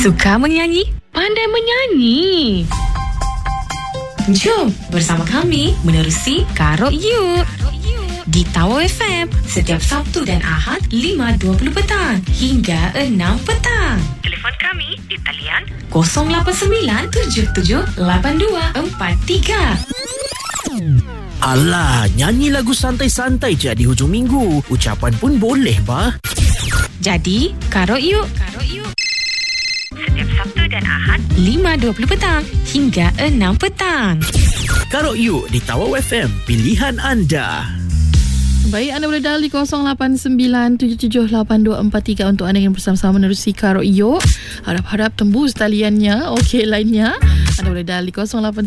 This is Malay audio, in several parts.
Suka menyanyi? Pandai menyanyi. Jom bersama kami menerusi Karok You di Tawau FM setiap Sabtu dan Ahad 5.20 petang hingga 6 petang. Telefon kami di talian 089-7782-43. Alah, nyanyi lagu santai-santai je di hujung minggu. Ucapan pun boleh, bah. Jadi, Karok You setiap Sabtu dan Ahad 5.20 petang hingga 6 petang. Karok You di Tawau FM, pilihan anda. Baik, anda boleh dial di 089-7782-43 untuk anda yang bersama-sama menerusi Karok You. Harap-harap tembus taliannya. Okey, lainnya anda boleh dial di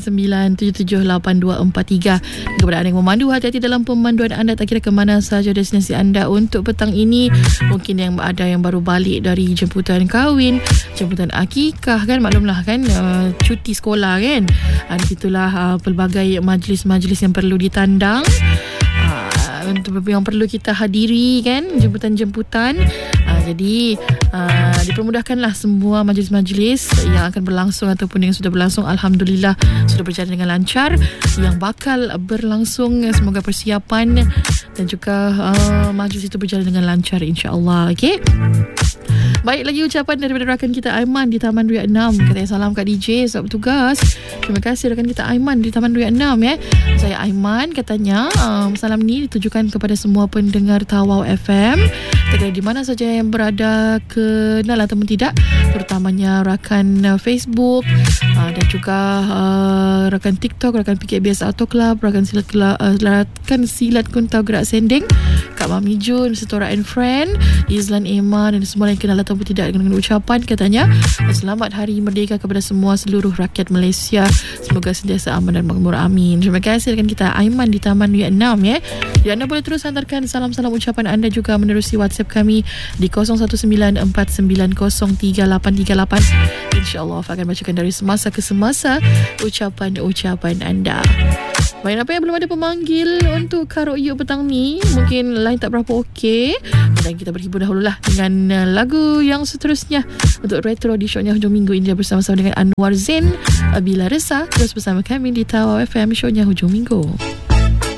089-7782-43. Kepada anda yang memandu, hati-hati dalam pemanduan anda, tak kira ke mana sahaja destinasi anda untuk petang ini. Mungkin yang ada yang baru balik dari jemputan kahwin, jemputan akikah kan, maklumlah kan, cuti sekolah kan. Itulah pelbagai majlis-majlis yang perlu ditandang, yang perlu kita hadiri kan, jemputan-jemputan. Jadi dipermudahkanlah semua majlis-majlis yang akan berlangsung ataupun yang sudah berlangsung. Alhamdulillah sudah berjalan dengan lancar. Yang bakal berlangsung, semoga persiapan dan juga majlis itu berjalan dengan lancar, insya-Allah. Okey. Baik, lagi ucapan daripada rakan kita Aiman di Taman Riyad 6. Katanya salam kat DJ sebab bertugas. Terima kasih rakan kita Aiman di Taman Riyad 6 ya. Saya Aiman, katanya salam ni ditujukan kepada semua pendengar Tawau FM. Tak kira di mana saja yang berada, kenal ataupun tidak, terutamanya rakan Facebook dan juga rakan TikTok, rakan PKBS Auto Club, rakan Silat Kuntau Gerak Sending, Kak Mami Jun, Setora and Friend, Izlan Iman dan semua yang kenal ataupun tidak dengan ucapan, katanya selamat Hari Merdeka kepada semua seluruh rakyat Malaysia. Semoga sentiasa aman dan makmur, amin. Terima kasih rakan kita Aiman di Taman Riyad 6 ya. Dan anda boleh terus hantarkan salam-salam ucapan anda juga menerusi WhatsApp kami di 0194903838. InsyaAllah akan bacakan dari semasa ke semasa ucapan-ucapan anda. Baik, apa yang belum ada pemanggil untuk Karok You petang ni, mungkin line tak berapa okey, dan kita berhibur dahululah dengan lagu yang seterusnya untuk retro di shownya hujung minggu ini bersama-sama dengan Anwar Zain. Bila resah, terus bersama kami di Tawau FM, shownya hujung minggu.